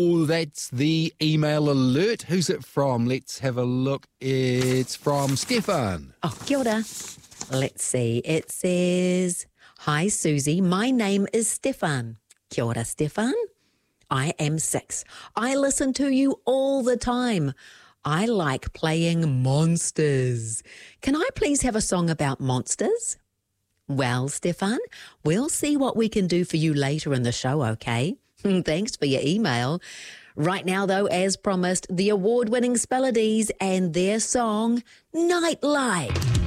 Oh, that's the email alert. Who's it from? Let's have a look. It's from Stefan. Oh, kia ora. Let's see. It says, "Hi, Susie. My name is Stefan." Kia ora, Stefan. I am 6. I listen to you all the time. I like playing monsters. Can I please have a song about monsters? Well, Stefan, we'll see what we can do for you later in the show, okay? Thanks for your email. Right now, though, as promised, the award-winning Spelladies and their song, Nightlight.